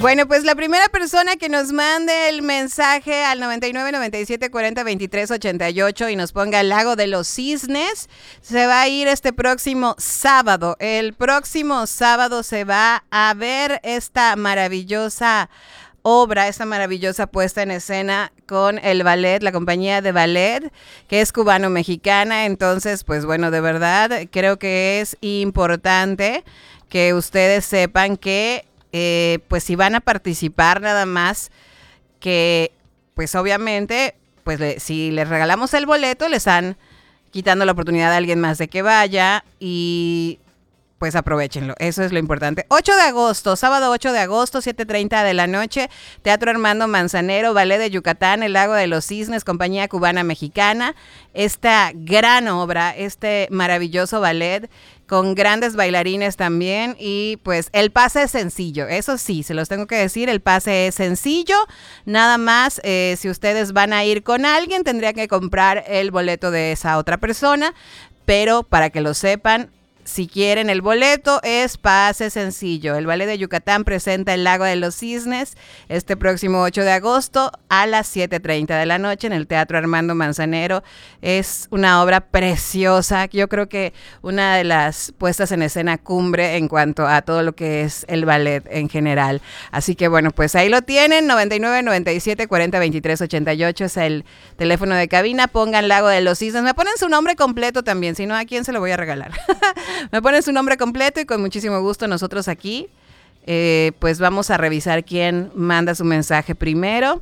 Bueno, pues la primera persona que nos mande el mensaje al 99 97 40 23 88 y nos ponga el Lago de los Cisnes, se va a ir este próximo sábado. El próximo sábado se va a ver esta maravillosa obra, esta maravillosa puesta en escena con el ballet, la compañía de ballet, que es cubano-mexicana. Entonces, pues bueno, de verdad, creo que es importante que ustedes sepan que pues si van a participar nada más, que pues obviamente, pues si les regalamos el boleto, les están quitando la oportunidad a alguien más de que vaya y pues aprovechenlo, eso es lo importante. 8 de agosto, sábado 8 de agosto, 7:30 de la noche, Teatro Armando Manzanero, Ballet de Yucatán, El Lago de los Cisnes, compañía cubana-mexicana. Esta gran obra, este maravilloso ballet con grandes bailarines también, y pues el pase es sencillo, eso sí, se los tengo que decir, el pase es sencillo, nada más si ustedes van a ir con alguien tendrían que comprar el boleto de esa otra persona, pero para que lo sepan, si quieren el boleto es pase sencillo. El Ballet de Yucatán presenta El Lago de los Cisnes este próximo 8 de agosto a las 7:30 de la noche en el Teatro Armando Manzanero. Es una obra preciosa, yo creo que una de las puestas en escena cumbre en cuanto a todo lo que es el ballet en general. Así que bueno, pues ahí lo tienen, 99 97 40 23 88 es el teléfono de cabina. Pongan Lago de los Cisnes, me ponen su nombre completo también, si no, ¿a quién se lo voy a regalar? Me ponen su nombre completo y con muchísimo gusto nosotros aquí pues vamos a revisar quién manda su mensaje primero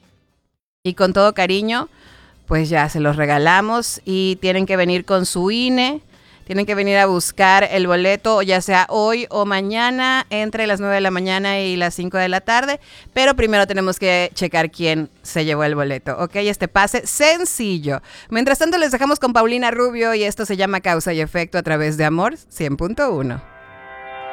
y con todo cariño pues ya se los regalamos y tienen que venir con su INE, tienen que venir a buscar el boleto ya sea hoy o mañana entre las 9 de la mañana y las 5 de la tarde, pero primero tenemos que checar quién se llevó el boleto, ¿ok? Este pase sencillo. Mientras tanto les dejamos con Paulina Rubio y esto se llama Causa y Efecto a través de Amor 100.1.